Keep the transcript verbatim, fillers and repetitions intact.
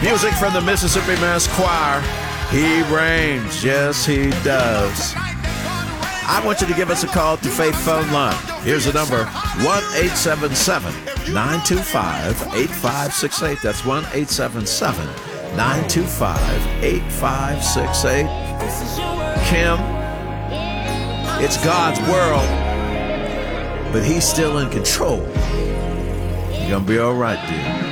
Music from the Mississippi Mass Choir. He reigns. Yes, he does. I want you to give us a call to Faith Phone Line. Here's the number, one eight seven seven, nine two five, eight five six eight. That's one eight seven seven, nine two five, eight five six eight. Kim, it's God's world, but he's still in control. You're going to be all right, dear.